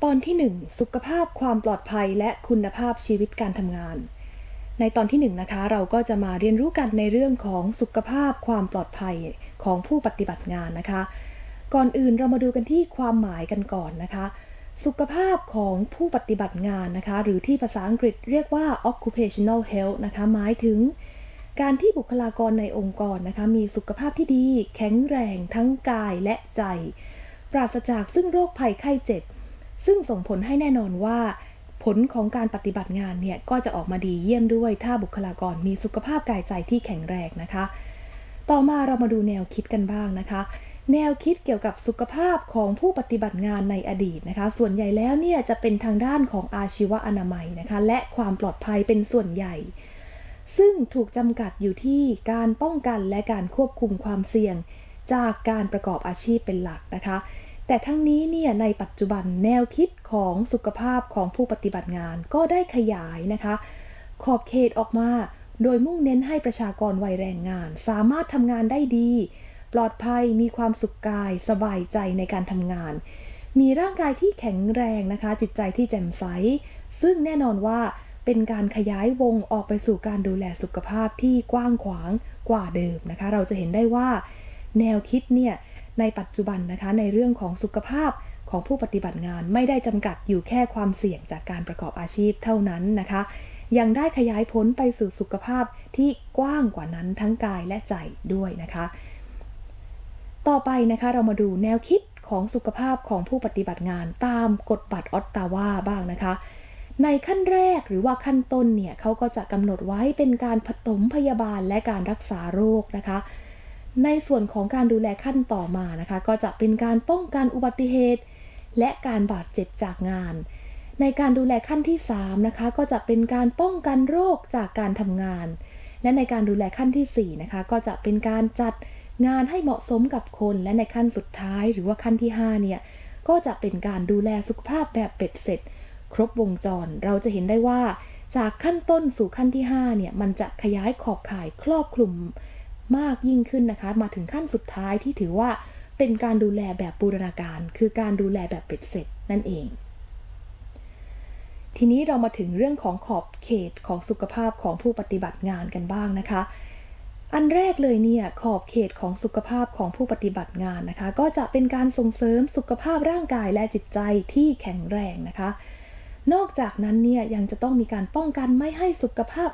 ตอนที่1สุขภาพความปลอดภัยและคุณภาพชีวิตการทำงานในตอนที่1นะคะเราก็จะมาเรียนรู้กันในเรื่องของสุขภาพความปลอดภัยของผู้ปฏิบัติงานนะคะก่อนอื่นเรามาดูกันที่ความหมายกันก่อนนะคะสุขภาพของผู้ปฏิบัติงานนะคะหรือที่ภาษาอังกฤษเรียกว่า occupational health นะคะหมายถึงการที่บุคลากรในองค์กรนะคะมีสุขภาพที่ดีแข็งแรงทั้งกายและใจปราศจากซึ่งโรคภัยไข้เจ็บซึ่งส่งผลให้แน่นอนว่าผลของการปฏิบัติงานเนี่ยก็จะออกมาดีเยี่ยมด้วยถ้าบุคลากรมีสุขภาพกายใจที่แข็งแรงนะคะต่อมาเรามาดูแนวคิดกันบ้างนะคะแนวคิดเกี่ยวกับสุขภาพของผู้ปฏิบัติงานในอดีตนะคะส่วนใหญ่แล้วเนี่ยจะเป็นทางด้านของอาชีวอนามัยนะคะและความปลอดภัยเป็นส่วนใหญ่ซึ่งถูกจำกัดอยู่ที่การป้องกันและการควบคุมความเสี่ยงจากการประกอบอาชีพเป็นหลักนะคะแต่ทั้งนี้เนี่ยในปัจจุบันแนวคิดของสุขภาพของผู้ปฏิบัติงานก็ได้ขยายนะคะขอบเขตออกมาโดยมุ่งเน้นให้ประชากรวัยแรงงานสามารถทำงานได้ดีปลอดภัยมีความสุขกายสบายใจในการทำงานมีร่างกายที่แข็งแรงนะคะจิตใจที่แจ่มใสซึ่งแน่นอนว่าเป็นการขยายวงออกไปสู่การดูแลสุขภาพที่กว้างขวางกว่าเดิมนะคะเราจะเห็นได้ว่าแนวคิดเนี่ยในปัจจุบันนะคะในเรื่องของสุขภาพของผู้ปฏิบัติงานไม่ได้จำกัดอยู่แค่ความเสี่ยงจากการประกอบอาชีพเท่านั้นนะคะยังได้ขยายผลไปสู่สุขภาพที่กว้างกว่านั้นทั้งกายและใจด้วยนะคะต่อไปนะคะเรามาดูแนวคิดของสุขภาพของผู้ปฏิบัติงานตามกฎบัตรออตตาวาบ้างนะคะในขั้นแรกหรือว่าขั้นต้นเนี่ยเขาก็จะกำหนดไว้เป็นการปฐมพยาบาลและการรักษาโรคนะคะในส่วนของการดูแลขั้นต่อมานะคะก็จะเป็นการป้องกันอุบัติเหตุและการบาดเจ็บจากงานในการดูแลขั้นที่3นะคะก็จะเป็นการป้องกันโรคจากการทำงานและในการดูแลขั้นที่4นะคะก็จะเป็นการจัดงานให้เหมาะสมกับคนและในขั้นสุดท้ายหรือว่าขั้นที่5เนี่ยก็จะเป็นการดูแลสุขภาพแบบเป็ดเสร็จครบวงจรเราจะเห็นได้ว่าจากขั้นต้นสู่ขั้นที่5เนี่ยมันจะขยายขอบข่ายครอบคลุมมากยิ่งขึ้นนะคะมาถึงขั้นสุดท้ายที่ถือว่าเป็นการดูแลแบบบูรณาการคือการดูแลแบบเป็ดเสร็จนั่นเองทีนี้เรามาถึงเรื่องของขอบเขตของสุขภาพของผู้ปฏิบัติงานกันบ้างนะคะอันแรกเลยเนี่ยขอบเขตของสุขภาพของผู้ปฏิบัติงานนะคะก็จะเป็นการส่งเสริมสุขภาพร่างกายและจิตใจที่แข็งแรงนะคะนอกจากนั้นเนี่ยยังจะต้องมีการป้องกันไม่ให้สุขภาพ